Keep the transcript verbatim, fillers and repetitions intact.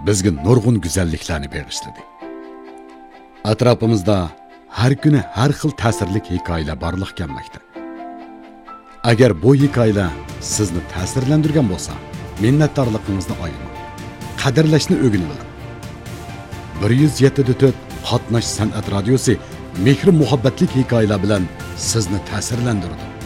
bizga nurg'un go'zalliklarni bag'ishladi. Atrofimizda har kuni har xil ta'sirli hikoyalar borliq kelmoqda. Agar bu hikoyalar sizni ta'sirlantirgan bo'lsa, minnatdorligingizni ayamang. Qadrlashni o'rganib oling. bir yuz yetti nuqta to'rt Qatnash san'at radiosi mehr muhabbatli hikoyalar bilan sizni ta'sirlantiradi.